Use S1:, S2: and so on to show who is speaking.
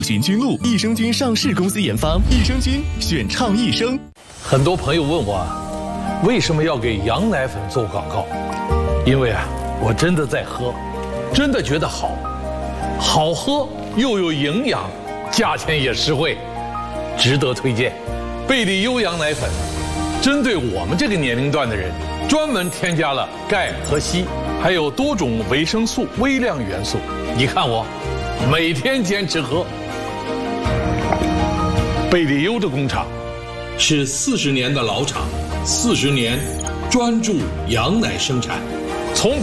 S1: 寻君路益生菌上市公司研发，益生菌选倡益生。
S2: 很多朋友问我，为什么要给羊奶粉做广告？因为我真的在喝，真的觉得好，好喝又有营养，价钱也实惠，值得推荐。贝利优羊奶粉，针对我们这个年龄段的人，专门添加了钙和硒，还有多种维生素、微量元素。你看我，每天坚持喝。贝利优的工厂是40年的老厂，40年专注羊奶生产。